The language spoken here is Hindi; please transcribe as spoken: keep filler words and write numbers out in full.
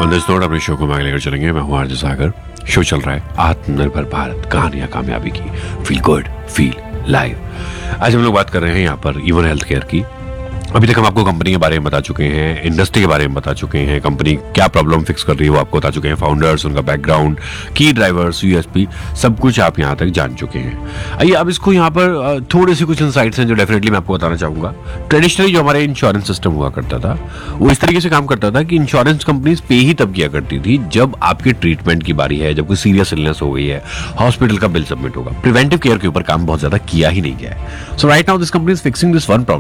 ऑन दिस नोट अपने शो को आगे लेकर चलेंगे। मैं हूं आरजे सागर। शो चल रहा है आत्मनिर्भर भारत, कहानियां कामयाबी की। Feel good, feel live. आज हम लोग बात कर रहे हैं यहाँ पर इवन हेल्थ केयर की। अभी तक हम आपको कंपनी के बारे में बता चुके हैं, इंडस्ट्री के बारे में बता चुके हैं, कंपनी क्या प्रॉब्लम फिक्स कर रही है वो आपको बता चुके हैं, फाउंडर्स, उनका बैकग्राउंड, की ड्राइवर्स, यूएसपी, सब कुछ आप यहाँ तक जान चुके हैं। आइए अब इसको यहाँ पर थोड़े से कुछ इनसाइट्स हैं जो डेफिनेटली मैं आपको बताना चाहूंगा। ट्रेडिशनली जो हमारे इंश्योरेंस सिस्टम हुआ करता था वो इस तरीके से काम करता था कि इंश्योरेंस कंपनीज पे ही तब किया करती थी जब आपके ट्रीटमेंट की बारी है, जब कोई सीरियस इलनेस हो गई है, हॉस्पिटल का बिल सबमिट होगा। प्रिवेंटिव केयर के ऊपर काम बहुत ज्यादा किया ही नहीं गया है। सो right now this company is fixing this one problem